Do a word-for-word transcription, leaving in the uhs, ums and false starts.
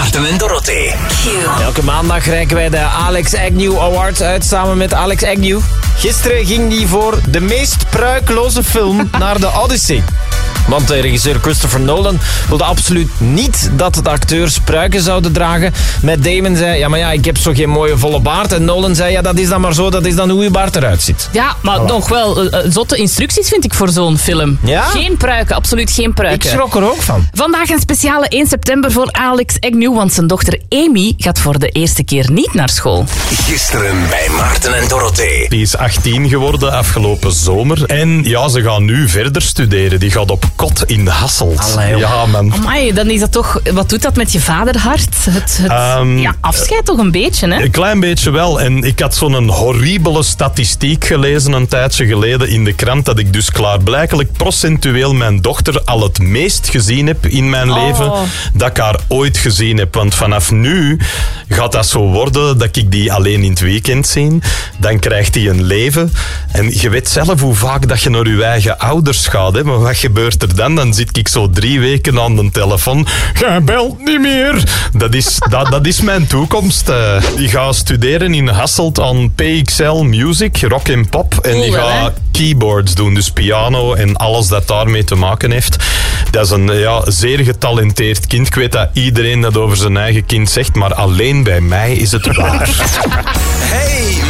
Maarten en Dorothee. Elke maandag reiken wij de Alex Agnew Award uit samen met Alex Agnew. Gisteren ging die voor de meest pruikloze film naar de Odyssey. Want de regisseur Christopher Nolan wilde absoluut niet dat de acteurs pruiken zouden dragen. Matt Damon zei, ja maar ja, ik heb zo geen mooie volle baard. En Nolan zei, ja dat is dan maar zo, dat is dan hoe je baard eruit ziet. Ja, maar voilà. Nog wel uh, zotte instructies vind ik voor zo'n film. Ja? Geen pruiken, absoluut geen pruiken. Ik schrok er ook van. Vandaag een speciale één september voor Alex Agnew, want zijn dochter Amy gaat voor de eerste keer niet naar school. Gisteren bij Maarten en Dorothee. Die is achttien geworden afgelopen zomer. En ja, ze gaan nu verder studeren. Die gaat op kot in Hasselt. Allee, ja, man. Amai, dan is dat toch... Wat doet dat met je vaderhart? Het, het Um, ja, afscheid toch een beetje, hè? Een klein beetje wel. En ik had zo'n horribele statistiek gelezen een tijdje geleden in de krant, dat ik dus klaarblijkelijk procentueel mijn dochter al het meest gezien heb in mijn Oh. leven dat ik haar ooit gezien heb. Want vanaf nu gaat dat zo worden dat ik die alleen in het weekend zie. Dan krijgt hij een leven. En je weet zelf hoe vaak dat je naar je eigen ouders gaat. Hè? Maar wat gebeurt er dan? Dan zit ik zo drie weken aan de telefoon. Jij belt niet meer. Dat is, dat, dat is mijn toekomst. Uh, die gaat studeren in Hasselt aan P X L Music, rock en pop. En Cool, die wel, gaat keyboards doen, dus piano en alles dat daarmee te maken heeft. Dat is een ja, zeer getalenteerd kind. Ik weet dat iedereen dat over zijn eigen kind zegt, maar alleen bij mij is het waar. Hey